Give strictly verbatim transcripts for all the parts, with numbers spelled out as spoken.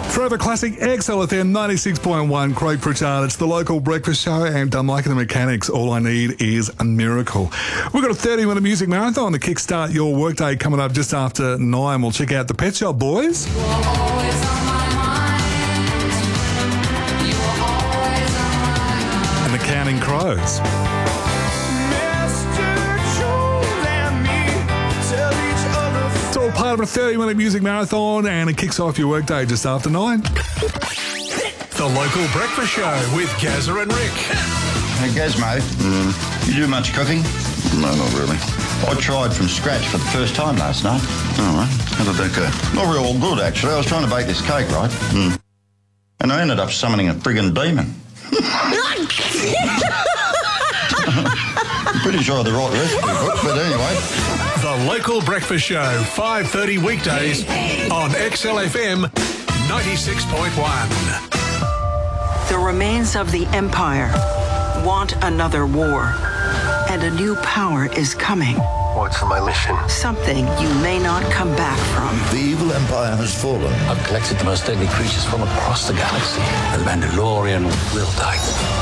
Forever Classic X L F M ninety-six point one, Craig Pritchard. It's the local breakfast show, and unlike the mechanics, all I need is a miracle. We've got a thirty-minute music marathon to kickstart your workday coming up just after nine. We'll check out the Pet Shop Boys. You are always on my mind. You are always on my mind. And the Counting Crows. It's all part of a thirty-minute music marathon, and it kicks off your workday just after nine. The local breakfast show with Gazza and Rick. Hey, Gazmo, mm. you do much cooking? No, not really. I tried from scratch for the first time last night. All right. How did that go? Not real good, actually. I was trying to bake this cake, right? Mm. And I ended up summoning a friggin' demon. I'm pretty sure the right recipe book, but anyway. The local breakfast show, five thirty weekdays on X L F M ninety-six point one. The remains of the Empire want another war, and a new power is coming. What's my mission? Something you may not come back from. The evil Empire has fallen. I've collected the most deadly creatures from across the galaxy. The Mandalorian will die.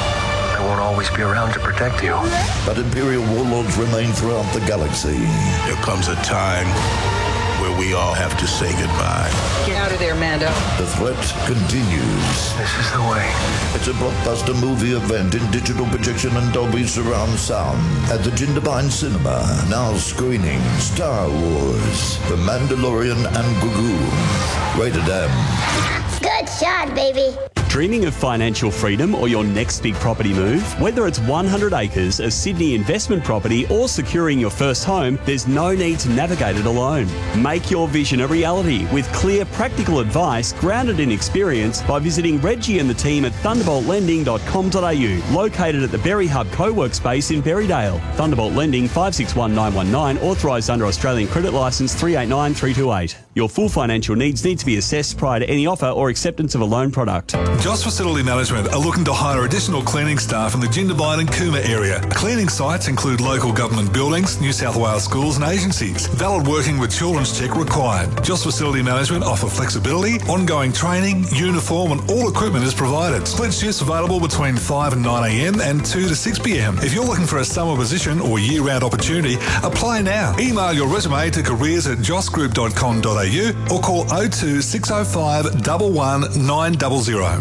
I won't always be around to protect you. But Imperial warlords remain throughout the galaxy. There comes a time where we all have to say goodbye. Get out of there, Mando. The threat continues. This is the way. It's a blockbuster movie event in digital projection and Dolby surround sound at the Jindabyne Cinema. Now screening Star Wars, The Mandalorian and Grogu. Rated M. Good shot, baby. Dreaming of financial freedom or your next big property move? Whether it's one hundred acres, a Sydney investment property, or securing your first home, there's no need to navigate it alone. Make your vision a reality with clear, practical advice grounded in experience by visiting Reggie and the team at thunderbolt lending dot com dot a u, located at the Berry Hub co-work space in Berrydale. Thunderbolt Lending five six one nine one nine, authorised under Australian Credit Licence three eight nine three two eight. Your full financial needs need to be assessed prior to any offer or acceptance of a loan product. Joss Facility Management are looking to hire additional cleaning staff in the Jindabyne and Cooma area. Cleaning sites include local government buildings, New South Wales schools and agencies. Valid working with children's check required. Joss Facility Management offer flexibility, ongoing training, uniform and all equipment is provided. Split shifts available between five and nine a m and two to six p m. If you're looking for a summer position or year-round opportunity, apply now. Email your resume to careers at joss group dot com dot a u or call oh two six oh five one one nine zero zero.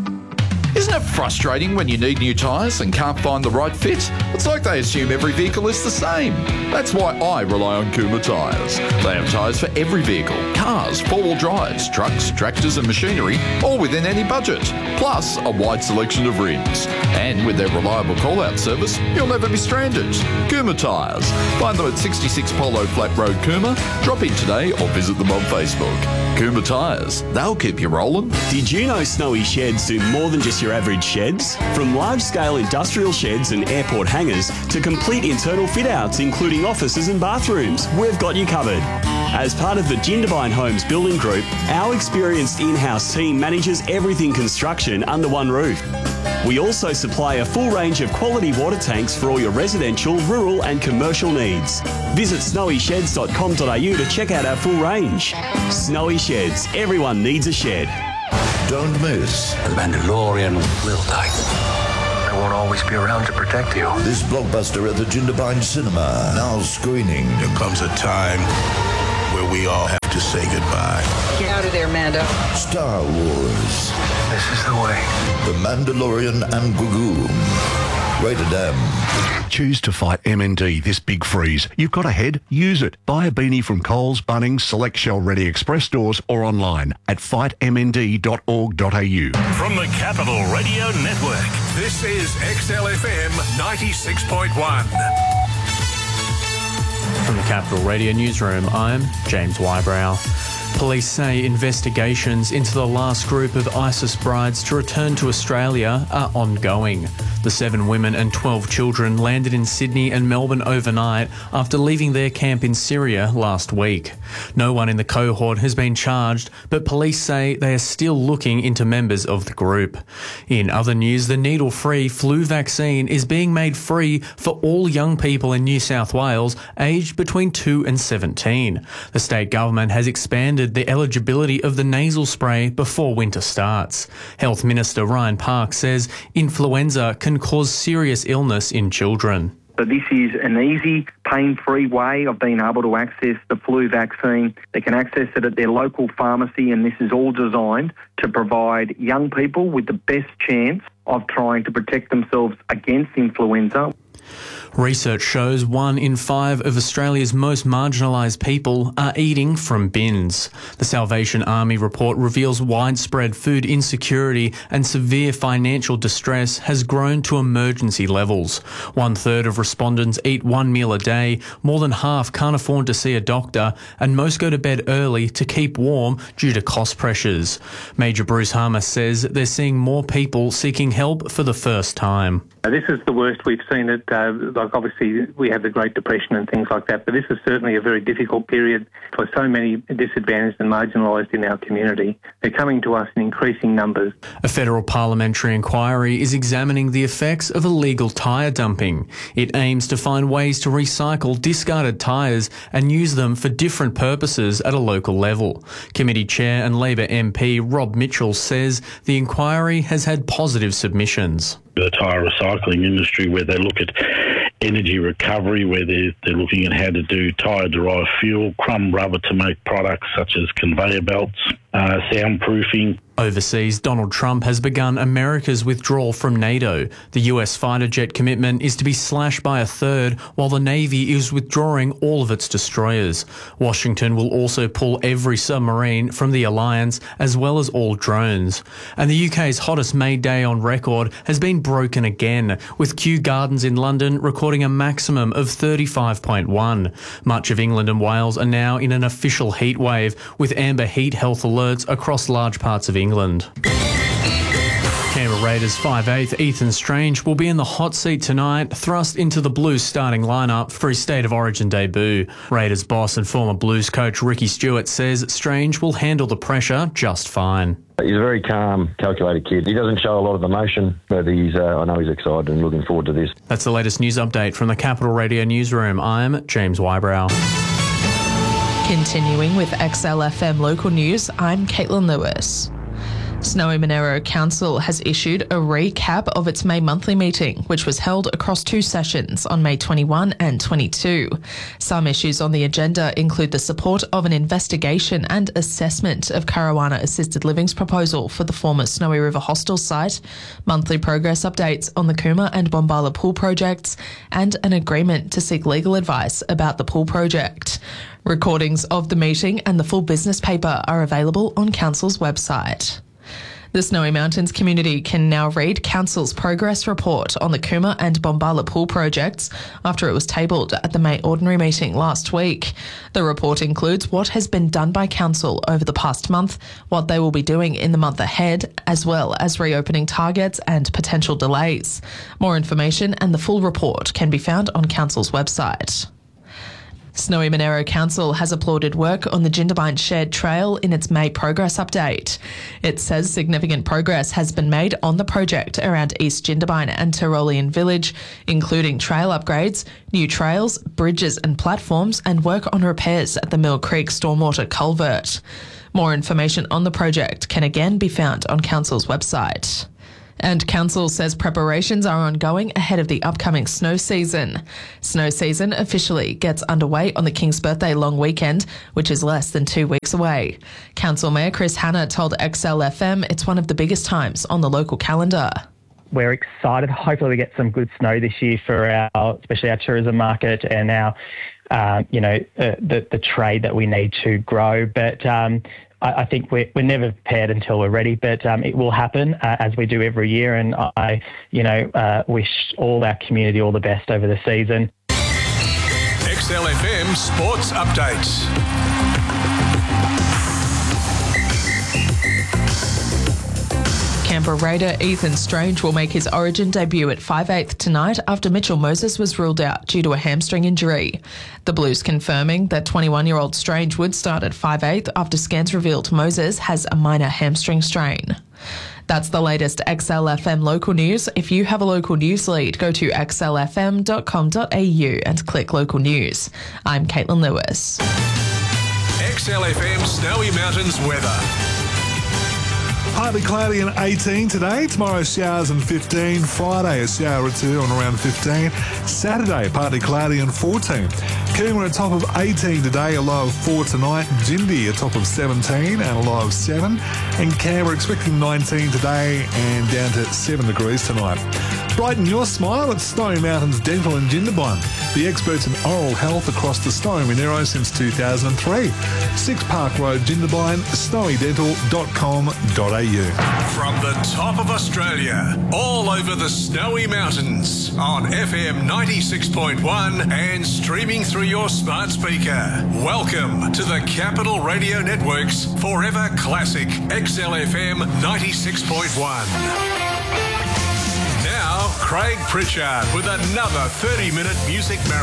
Isn't it frustrating when you need new tyres and can't find the right fit? It's like they assume every vehicle is the same. That's why I rely on Cooma Tyres. They have tyres for every vehicle, cars, four-wheel drives, trucks, tractors and machinery, all within any budget. Plus, a wide selection of rims. And with their reliable call-out service, you'll never be stranded. Cooma Tyres. Find them at sixty-six Polo Flat Road, Cooma. Drop in today or visit them on Facebook. Cooma Tyres. They'll keep you rolling. Did you know Snowy Sheds do more than just your average sheds? From large-scale industrial sheds and airport hangars to complete internal fit-outs including offices and bathrooms, we've got you covered. As part of the Jindabyne Homes Building Group, our experienced in-house team manages everything construction under one roof. We also supply a full range of quality water tanks for all your residential, rural and commercial needs. Visit snowy sheds dot com dot a u to check out our full range. Snowy Sheds. Everyone needs a shed. Don't miss. The Mandalorian will die. I won't always be around to protect you. This blockbuster at the Jindabyne Cinema. Now screening. There comes a time where we all have to say goodbye. Get out of there, Mando. Star Wars. This is the way. The Mandalorian and Grogu. Rated M. Choose to fight M N D this big freeze. You've got a head, use it. Buy a beanie from Coles, Bunnings, select Shell Ready Express stores or online at fight m n d dot org dot a u. From the Capital Radio Network, this is X L F M ninety-six point one. From the Capital Radio Newsroom, I'm James Wybrow. Police say investigations into the last group of ISIS brides to return to Australia are ongoing. The seven women and twelve children landed in Sydney and Melbourne overnight after leaving their camp in Syria last week. No one in the cohort has been charged, but police say they are still looking into members of the group. In other news, the needle-free flu vaccine is being made free for all young people in New South Wales aged between two and seventeen. The state government has expanded the eligibility of the nasal spray before winter starts. Health Minister Ryan Park says influenza can cause serious illness in children. So this is an easy, pain-free way of being able to access the flu vaccine. They can access it at their local pharmacy, and this is all designed to provide young people with the best chance of trying to protect themselves against influenza. Research shows one in five of Australia's most marginalised people are eating from bins. The Salvation Army report reveals widespread food insecurity and severe financial distress has grown to emergency levels. One third of respondents eat one meal a day, more than half can't afford to see a doctor, and most go to bed early to keep warm due to cost pressures. Major Bruce Harmer says they're seeing more people seeking help for the first time. This is the worst we've seen it. Uh, like obviously we had the Great Depression and things like that, but this is certainly a very difficult period for so many disadvantaged and marginalised in our community. They're coming to us in increasing numbers. A federal parliamentary inquiry is examining the effects of illegal tyre dumping. It aims to find ways to recycle discarded tyres and use them for different purposes at a local level. Committee Chair and Labor M P Rob Mitchell says the inquiry has had positive submissions. The tyre recycling industry, where they look at energy recovery, where they're, they're looking at how to do tyre-derived fuel, crumb rubber to make products such as conveyor belts, uh, soundproofing. Overseas, Donald Trump has begun America's withdrawal from NATO. The U S fighter jet commitment is to be slashed by a third, while the Navy is withdrawing all of its destroyers. Washington will also pull every submarine from the alliance, as well as all drones. And the U K's hottest May day on record has been broken again, with Kew Gardens in London recording a maximum of thirty-five point one. Much of England and Wales are now in an official heat wave, with amber heat health alerts across large parts of England. England. Canberra Raiders five eighth Ethan Strange will be in the hot seat tonight, thrust into the Blues starting lineup for his State of Origin debut. Raiders boss and former Blues coach Ricky Stewart says Strange will handle the pressure just fine. He's a very calm, calculated kid. He doesn't show a lot of emotion, but he's. Uh, I know he's excited and looking forward to this. That's the latest news update from the Capital Radio newsroom. I'm James Wybrow. Continuing with X L F M local news, I'm Caitlin Lewis. Snowy Monaro Council has issued a recap of its May monthly meeting, which was held across two sessions on May twenty-first and twenty-second. Some issues on the agenda include the support of an investigation and assessment of Caruana Assisted Living's proposal for the former Snowy River Hostel site, monthly progress updates on the Cooma and Bombala pool projects, and an agreement to seek legal advice about the pool project. Recordings of the meeting and the full business paper are available on Council's website. The Snowy Mountains community can now read Council's progress report on the Cooma and Bombala pool projects after it was tabled at the May Ordinary meeting last week. The report includes what has been done by Council over the past month, what they will be doing in the month ahead, as well as reopening targets and potential delays. More information and the full report can be found on Council's website. Snowy Monaro Council has applauded work on the Jindabyne Shared Trail in its May progress update. It says significant progress has been made on the project around East Jindabyne and Tyrolean Village, including trail upgrades, new trails, bridges and platforms, and work on repairs at the Mill Creek Stormwater Culvert. More information on the project can again be found on Council's website. And Council says preparations are ongoing ahead of the upcoming snow season. Snow season officially gets underway on the King's Birthday long weekend, which is less than two weeks away. Council Mayor Chris Hanna told X L F M it's one of the biggest times on the local calendar. We're excited. Hopefully we get some good snow this year for our, especially our tourism market and our, uh, you know, uh, the, the trade that we need to grow. But um, I think we're, we're never prepared until we're ready, but um, it will happen uh, as we do every year. And I, you know, uh, wish all our community all the best over the season. X L F M Sports Updates. Canberra Canberra Raider Ethan Strange will make his Origin debut at five eighth tonight after Mitchell Moses was ruled out due to a hamstring injury. The Blues confirming that twenty-one-year-old Strange would start at five eighth after scans revealed Moses has a minor hamstring strain. That's the latest X L F M local news. If you have a local news lead, go to x l f m dot com dot a u and click local news. I'm Caitlin Lewis. X L F M Snowy Mountains weather. Partly cloudy and eighteen today. Tomorrow showers and fifteen. Friday a shower or two on around fifteen. Saturday partly cloudy and fourteen. Cooma a top of eighteen today, a low of four tonight. Jindy a top of seventeen and a low of seven. And Canberra expecting nineteen today and down to seven degrees tonight. Brighten your smile at Snowy Mountains Dental in Jindabyne, the experts in oral health across the Snowy Monero since two thousand three. Six Park Road, Jindabyne, snowy dental dot com dot a u. From the top of Australia, all over the Snowy Mountains, on F M ninety-six point one and streaming through your smart speaker. Welcome to the Capital Radio Network's Forever Classic X L F M ninety-six point one. Now, Craig Pritchard with another thirty-minute music marathon.